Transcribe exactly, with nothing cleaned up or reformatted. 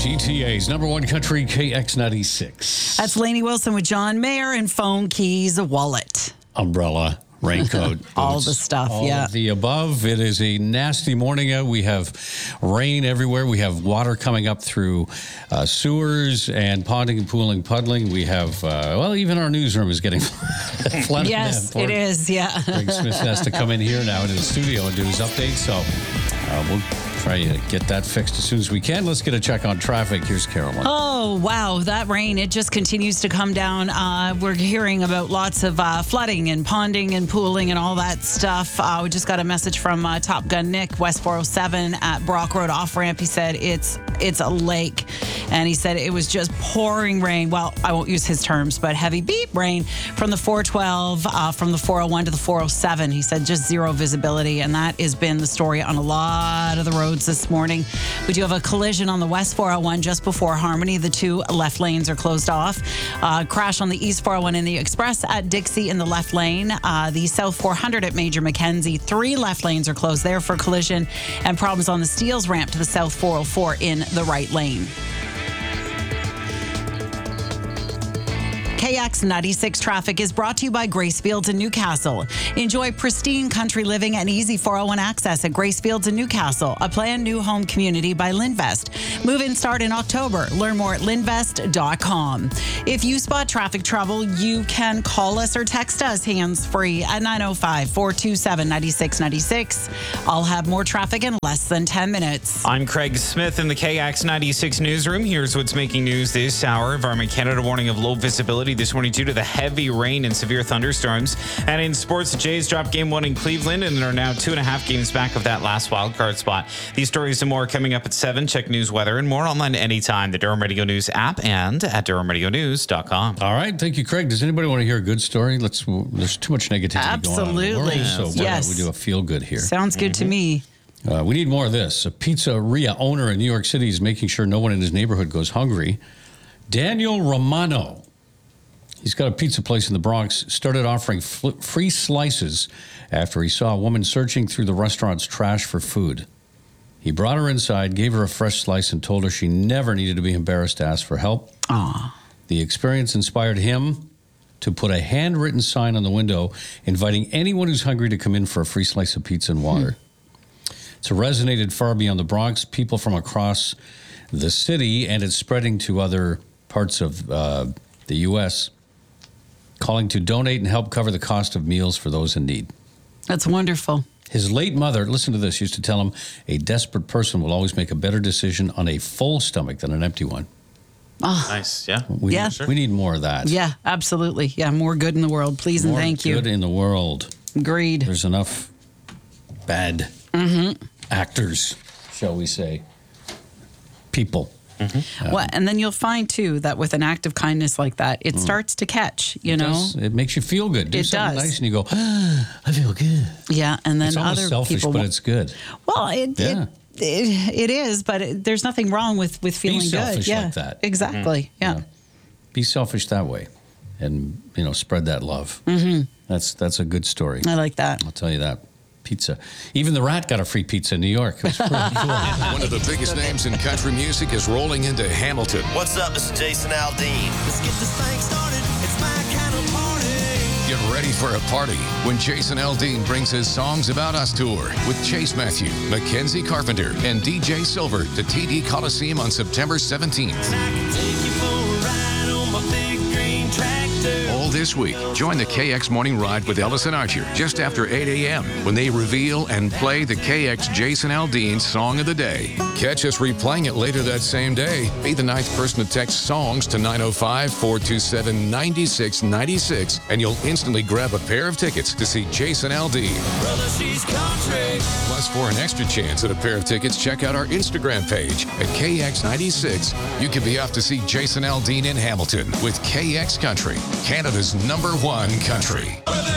G T A's number one country, K X ninety-six. That's Lainey Wilson with John Mayer and phone, keys, a wallet. Umbrella, raincoat. All boots, the stuff, all yeah. of the above. It is a nasty morning out. We have rain everywhere. We have water coming up through uh, sewers and ponding, pooling, puddling. We have, uh, well, even our newsroom is getting flooded. Yes, it is, yeah. Greg Smith has to come in here now into the studio and do his update. So uh, we'll try to get that fixed as soon as we can. Let's get a check on traffic. Here's Carolyn. Oh, wow. That rain, it just continues to come down. Uh, we're hearing about lots of uh, flooding and ponding and pooling and all that stuff. Uh, we just got a message from uh, Top Gun Nick, West four oh seven at Brock Road off-ramp. He said it's it's a lake. And he said it was just pouring rain. Well, I won't use his terms, but heavy beep rain from the four twelve, uh, from the four oh one to the four oh seven. He said just zero visibility. And that has been the story on a lot of the roads this morning. We do have a collision on the West four oh one just before Harmony. The two left lanes are closed off. Uh, crash on the East four oh one in the Express at Dixie in the left lane. Uh, the South four hundred at Major Mackenzie. Three left lanes are closed there for collision. And problems on the Steeles ramp to the South four oh four in the right lane. K X ninety-six traffic is brought to you by Grace Fields in Newcastle. Enjoy pristine country living and easy four oh one access at Grace Fields in Newcastle, a planned new home community by Linvest. Move-in start in October. Learn more at linvest dot com. If you spot traffic trouble, you can call us or text us hands-free at nine oh five, four two seven, nine six nine six. I'll have more traffic in less than ten minutes. I'm Craig Smith in the K X ninety-six newsroom. Here's what's making news this hour. Environment Canada warning of low visibility this morning due to the heavy rain and severe thunderstorms. And in sports, the Jays dropped game one in Cleveland and are now two and a half games back of that last wild card spot. These stories and more coming up at seven. Check news, weather, and more online anytime. The Durham Radio News app and at durham radio news dot com. All right. Thank you, Craig. Does anybody want to hear a good story? Let's. There's too much negativity Absolutely. going on in the world, so why Yes. don't we do a feel good here? Sounds good to me. Uh, we need more of this. A pizzeria owner in New York City is making sure no one in his neighborhood goes hungry. Daniel Romano, he's got a pizza place in the Bronx, started offering fl- free slices after he saw a woman searching through the restaurant's trash for food. He brought her inside, gave her a fresh slice, and told her she never needed to be embarrassed to ask for help. Aw. The experience inspired him to put a handwritten sign on the window inviting anyone who's hungry to come in for a free slice of pizza and water. Hmm. It's resonated far beyond the Bronx. People from across the city, and it's spreading to other parts of uh, the U S, calling to donate and help cover the cost of meals for those in need. That's wonderful. His late mother, listen to this, used to tell him, a desperate person will always make a better decision on a full stomach than an empty one. Oh, Nice, yeah. We, Yeah. we need more of that. yeah, absolutely. Yeah, more good in the world, please, More and thank you. good in the world. Agreed. There's enough bad Mm-hmm. actors, shall we say, people. Well, and then you'll find, too, that with an act of kindness like that, it starts to catch, you It know? does. It makes you feel good. Do It something does. nice and you go, ah, I feel good. Yeah, and then It's almost other selfish, people... but it's good. Well, it, Yeah. it, it, it is, but it, there's nothing wrong with, with feeling good. selfish Yeah, like that. exactly. Yeah. Yeah. Be selfish that way and, you know, spread that love. Mm-hmm. That's, that's a good story. I like that. I'll tell you that. Pizza. Even the Rat got a free pizza in New York. It was pretty cool. One of the biggest names in country music is rolling into Hamilton. What's up, Mister Jason Aldean? Let's get this thing started. It's my kind of party. Get ready for a party when Jason Aldean brings his Songs About Us tour with Chase Matthew, Mackenzie Carpenter, and D J Silver to T D Coliseum on September seventeenth. I can take you for a ride on my big green tractor. All this week, join the K X Morning Ride with Ellis and Archer just after eight a.m. when they reveal and play the K X Jason Aldean Song of the Day. Catch us replaying it later that same day. Be the ninth person to text songs to nine oh five, four two seven, nine six nine six, and you'll instantly grab a pair of tickets to see Jason Aldean. Brother, she's country. Plus, for an extra chance at a pair of tickets, check out our Instagram page at K X ninety-six. You could be off to see Jason Aldean in Hamilton with K X Country, Canada's number one country.